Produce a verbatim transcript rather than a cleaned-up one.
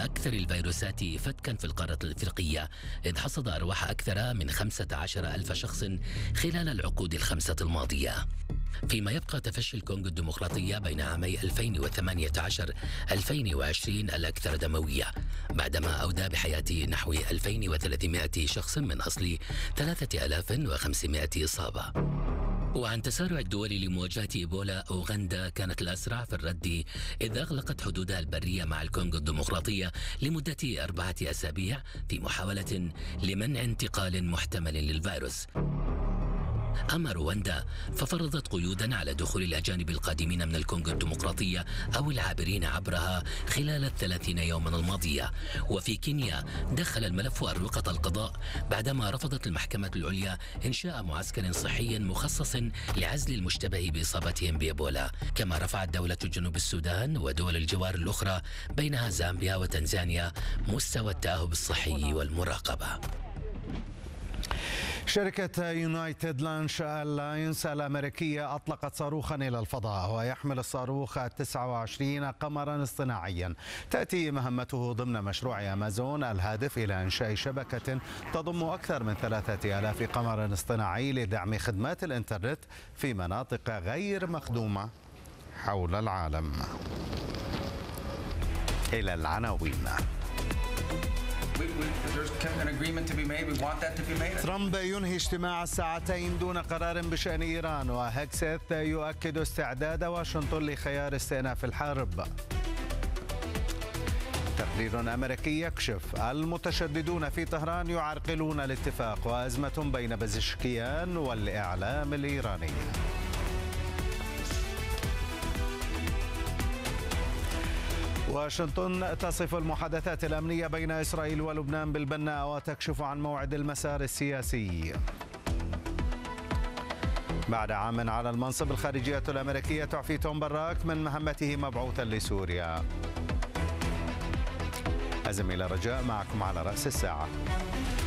أكثر الفيروسات فتكا في القارة الإفريقية، إذ حصد أرواح أكثر من خمسة عشر ألف شخص خلال العقود الخمسة الماضية. فيما يبقى تفشي الكونغو الديمقراطية بين عامي ألفين وثمانية عشر ألفين وعشرين الأكثر دموية، بعدما أودى بحياة نحو ألفين وثلاثمائة شخص من أصل ثلاثة آلاف وخمسمائة إصابة. وعن تسارع الدول لمواجهة إيبولا، أوغندا كانت الأسرع في الرد، إذ أغلقت حدودها البرية مع الكونغو الديمقراطية لمدة أربعة أسابيع في محاولة لمنع انتقال محتمل للفيروس. أما رواندا ففرضت قيودا على دخول الأجانب القادمين من الكونغو الديمقراطية أو العابرين عبرها خلال الثلاثين يوما الماضية. وفي كينيا دخل الملف أروقة القضاء بعدما رفضت المحكمة العليا إنشاء معسكر صحي مخصص لعزل المشتبه بإصابتهم بإيبولا. كما رفعت دولة جنوب السودان ودول الجوار الأخرى بينها زامبيا وتنزانيا مستوى التأهب الصحي والمراقبة. شركة يونايتد لانش ألاينس الأمريكية أطلقت صاروخا إلى الفضاء، ويحمل الصاروخ تسعة وعشرين قمرا اصطناعيا. تأتي مهمته ضمن مشروع أمازون الهادف إلى إنشاء شبكة تضم أكثر من ثلاثة آلاف قمر اصطناعي لدعم خدمات الإنترنت في مناطق غير مخدومة حول العالم. إلى العناوين. ترامب ينهي اجتماع الساعتين دون قرار بشأن إيران، وهكسيث يؤكد استعداد واشنطن لخيار استئناف الحرب. تقرير أمريكي يكشف المتشددون في طهران يعرقلون الاتفاق، وأزمة بين بزشكيان والإعلام الإيراني. واشنطن تصف المحادثات الأمنية بين إسرائيل ولبنان بالبناء وتكشف عن موعد المسار السياسي. بعد عام على المنصب، الخارجية الأمريكية تعفي توم براك من مهمته مبعوثا لسوريا. الزميلة رجاء معكم على رأس الساعة.